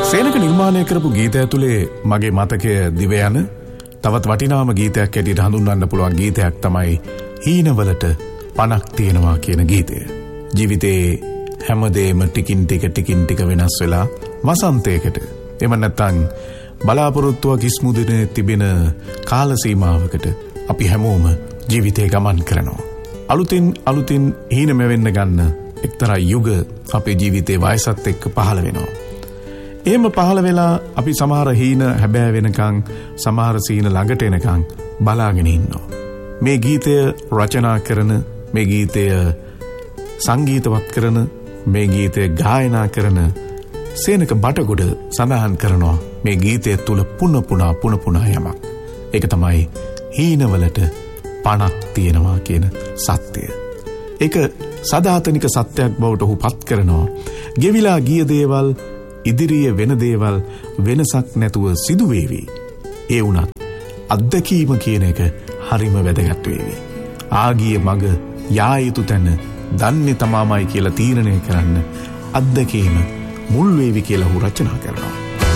සේනක නිර්මාණය කරපු ගීතය ඇතුලේ මගේ මතකය දිව යන තවත් වටිනාම ගීතයක් ඇටියට හඳුන්වන්න පුළුවන් ගීතයක් තමයි හීනවලට පණක් තියෙනවා කියන ගීතය. ජීවිතේ හැමදේම ටිකින් ටික වෙනස් වෙලා වසන්තයකට එහෙම නැත්නම් බලාපොරොත්තුවක් ඉස්මුදිනේ තිබෙන කාල සීමාවකට අපි හැමෝම ජීවිතේ ගමන් කරනවා. අලුතින් හීනම වෙන්න ගන්න එක්තරා යුග අපේ ජීවිතේ වයසත් එක්ක පහළ වෙනවා. එහෙම පහළ වෙලා අපි සමහර හීන හැබෑ වෙනකන් සමහර සීන ළඟට එනකන් බලාගෙන ඉන්නවා. මේ ගීතය රචනා කරන, මේ ගීතය සංගීතවත් කරන, මේ ගීතය ගායනා කරන සේනක බටගොඩ සඳහන් කරනවා මේ ගීතය තුල පුන පුනා යමක්. ඒක තමයි හීනවලට පණක් තියෙනවා කියන සත්‍යය. ඒක සදාතනික සත්‍යයක් බවට ඔහු පත් කරනවා. ගෙවිලා ගිය දේවල් ඉදිරියේ වෙන දේවල් වෙනසක් නැතුව සිදු වේවි. ඒ වුණත් අත්දැකීම කියන එක හරිම වැදගත් වේවි. ආගිය මග යා යුතු තැන දන්නේ තමාමයි කියලා තීරණය කරන්න අත්දැකීම මුල් වේවි කියලා ඔහු රචනා කරනවා.